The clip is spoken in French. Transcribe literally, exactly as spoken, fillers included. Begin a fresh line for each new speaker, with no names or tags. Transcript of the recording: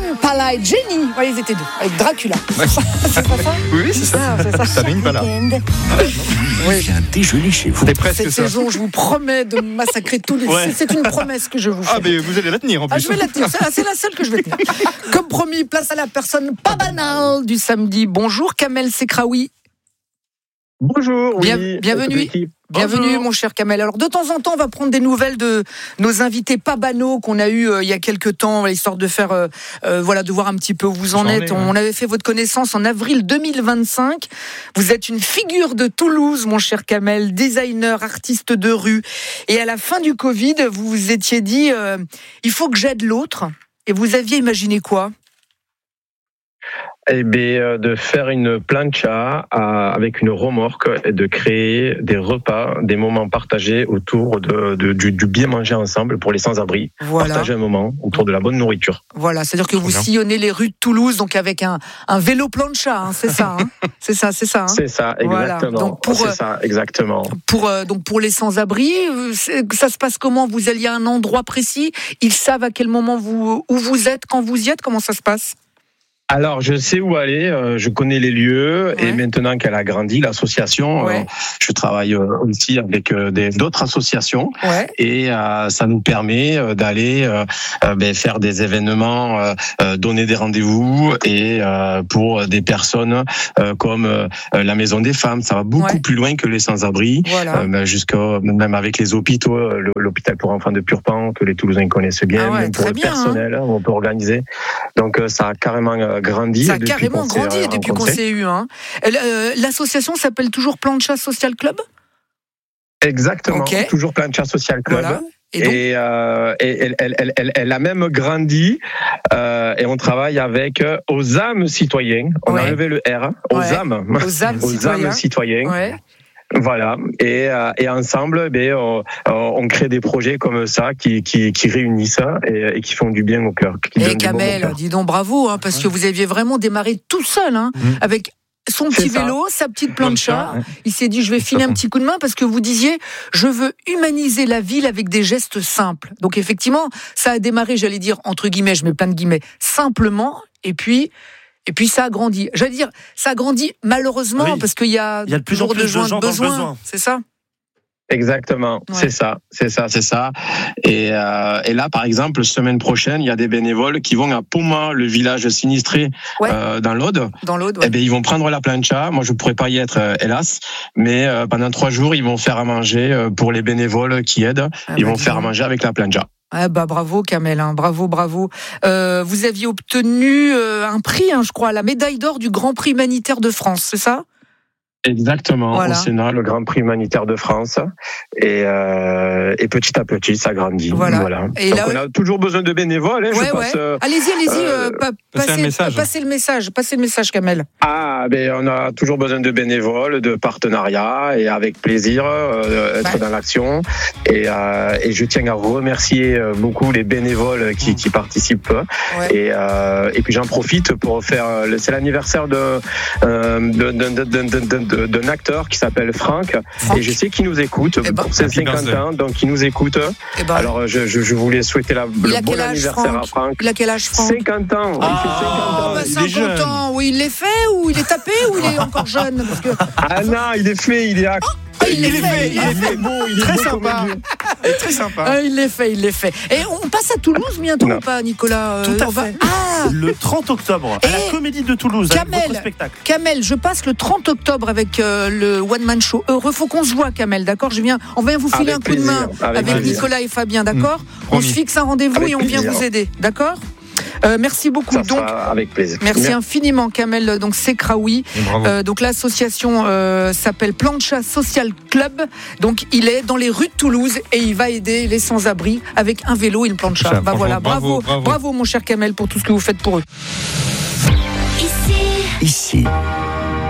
Impala et Jenny. Ouais, ils étaient deux, avec Dracula.
Ouais.
C'est pas ça?
Oui, c'est ça.
Ah, c'est ça.
Ça une pala.
Oui. J'ai un déjeuner chez vous.
C'était presque
Cette
ça.
saison, je vous promets de massacrer tous les.
Ouais.
C'est, c'est une promesse que je vous fais.
Ah, mais vous allez la tenir en
Ah,
plus.
je vais la tenir, c'est, c'est la seule que je vais tenir. Comme promis, place à la personne pas banale du samedi. Bonjour Kamel Sekraoui.
Bonjour,
Bien-
oui.
bienvenue. Bienvenue
Bonjour.
mon cher Kamel. Alors de temps en temps on va prendre des nouvelles de nos invités pas banaux qu'on a eu euh, il y a quelques temps, histoire de faire euh, euh, voilà, de voir un petit peu où vous en
J'en ai,
êtes.
ouais.
On avait fait votre connaissance en avril deux mille vingt-cinq. Vous êtes une figure de Toulouse mon cher Kamel, designer, artiste de rue. Et à la fin du Covid, vous vous étiez dit euh, il faut que j'aide l'autre. Et vous aviez imaginé quoi?
Eh bien, euh, de faire une plancha à- avec une remorque et de créer des repas, des moments partagés autour de, de- du, du bien manger ensemble pour les sans-abri.
Voilà.
Partager un moment autour de la bonne nourriture.
Voilà, c'est-à-dire que vous
bien.
sillonnez les rues de Toulouse donc avec un, un vélo plancha, hein, c'est ça, hein c'est ça, c'est ça. Hein
C'est ça,
Voilà.
exactement.
Donc, pour,
c'est
euh,
ça, exactement.
Pour euh, donc pour les sans-abri, euh, c'est- ça se passe comment? Vous alliez à un endroit précis? Ils savent à quel moment vous où vous êtes quand vous y êtes? Comment ça se passe?
Alors, je sais où aller, euh, je connais les lieux,
Ouais.
et maintenant qu'elle a grandi, l'association,
Ouais.
euh, je travaille euh, aussi avec euh, des, d'autres associations.
Ouais.
Et euh, ça nous permet euh, d'aller euh, euh, ben, faire des événements, euh, euh, donner des rendez-vous et euh, pour des personnes euh, comme euh, la Maison des Femmes, ça va beaucoup
Ouais.
plus loin que les sans-abri,
Voilà.
euh, ben, jusqu'à même avec les hôpitaux, euh, le- l'hôpital pour enfants de Purpan que les Toulousains connaissent bien,
Ah ouais,
même pour
très
le
bien,
personnel, hein, on peut organiser. Donc euh, ça a carrément euh, grandi.
Ça a
depuis
carrément
qu'on s'est,
grandi
euh,
depuis qu'on
rencontrés.
s'est eu. Hein. Euh, L'association s'appelle toujours Plancha Social Club.
Exactement,
Ok.
toujours Plancha Social Club.
Voilà. Et donc,
Et, euh, et elle, elle, elle, elle, elle a même grandi euh, et on travaille avec euh, aux âmes citoyens. On
Ouais.
a enlevé le R, aux
Ouais.
âmes,
aux âmes
aux
citoyens.
âmes citoyens.
Ouais.
Voilà. Et, euh, et ensemble, ben, on, on crée des projets comme ça qui, qui, qui réunissent et, et qui font du bien au cœur. qui
Et
donnent du bon au
Kamel,
cœur.
dis donc bravo, hein, parce que vous aviez vraiment démarré tout seul, hein,
Mmh.
avec son
C'est
petit
ça.
vélo, sa petite plancha.
Ouais.
Il s'est dit, je vais filer un petit coup de main parce que vous disiez, je veux humaniser la ville avec des gestes simples. Donc effectivement, ça a démarré, j'allais dire, entre guillemets, je mets plein de guillemets, simplement, et puis... Et puis ça a grandi. J'allais dire, ça a grandi malheureusement
Oui.
parce qu'il y a,
Il y a de plus en
toujours
plus de
gens
gens dans le
besoin.
besoin.
C'est ça?
Exactement,
Ouais.
c'est ça, c'est ça, c'est ça. Et, euh, et là, par exemple, semaine prochaine, il y a des bénévoles qui vont à Poma, le village sinistré
Ouais.
euh, dans l'Aude.
Dans l'Aude,
Eh
ouais.
ben, ils vont prendre la plancha. Moi, je pourrais pas y être, euh, hélas. Mais euh, pendant trois jours, ils vont faire à manger euh, pour les bénévoles qui aident.
Ah
ils
bah,
vont
dis
faire à
donc.
manger avec la plancha.
Ah bah bravo Kamel, hein, bravo, bravo. Euh, vous aviez obtenu euh, un prix, hein, je crois, la médaille d'or du Grand Prix humanitaire de France, c'est ça?
Exactement,
Voilà.
au Sénat, le Grand Prix humanitaire de France. Et, euh, et petit à petit, ça grandit.
Voilà.
Voilà.
Et
Donc,
là,
on a toujours besoin de bénévoles. Hein,
Ouais,
je passe,
ouais.
euh,
Allez-y, allez-y, euh,
euh,
pa-
passez
passez,
un message.
passez le message, passez le message Kamel.
Ah, ben on a toujours besoin de bénévoles, de partenariats, et avec plaisir euh, être
Ouais.
dans l'action. Et, euh, et je tiens à remercier euh, beaucoup les bénévoles qui, qui participent.
Ouais.
Et, euh, et puis j'en profite pour faire. euh, C'est l'anniversaire de, euh, de- de- de- de- de- de- d'un acteur qui s'appelle Franck.
Franck.
Et je sais qu'il nous écoute
Eh ben,
pour ses
happy
cinquante
birthday.
ans, donc il nous écoute.
Eh ben,
Alors je, je, je voulais souhaiter la,
il a
le bon
quel âge
anniversaire
Franck
à Franck.
Il a quel âge Franck?
cinquante ans. Il
Ah.
fait cinquante
Oh,
ans.
bah
il est
cinquante
jeune.
ans, oui, il l'est fait ou il est tapé ou il est encore jeune parce que...
Ah non, il est fait, il est à...
Ah, il l'est
Il est
fait,
fait,
il
il
l'est
est
fait.
fait.
beau, il est
Très
beau comme
sympa.
un dieu.
Et très sympa.
Ah, il l'est fait, il l'est fait. Et on passe à Toulouse bientôt
Non.
ou pas, Nicolas?
Tout à
on va-
fait.
Ah,
Le trente octobre, à la
Et
Comédie de Toulouse, avec
Kamel.
votre spectacle.
Kamel, je passe le trente octobre avec euh, le One Man Show Heureux. Faut qu'on se voit, Kamel, d'accord? Je viens, on vient vous filer
Avec
un coup de main
plaisir, avec
avec,
plaisir.
Nicolas et Fabien, d'accord? On
promis.
se fixe un rendez-vous
Avec
et on vient
plaisir.
vous aider, d'accord? Euh, merci beaucoup.
Ça
Donc,
sera avec plaisir.
merci infiniment, Kamel. Donc, Sekraoui.
Et bravo.
Euh, donc, l'association euh, s'appelle Plancha Social Club. Donc, il est dans les rues de Toulouse et il va aider les sans-abri avec un vélo et une plancha.
Ça,
Bah
bravo,
voilà, bravo,
bravo,
bravo,
bravo.
mon cher Kamel, pour tout ce que vous faites pour eux.
Ici,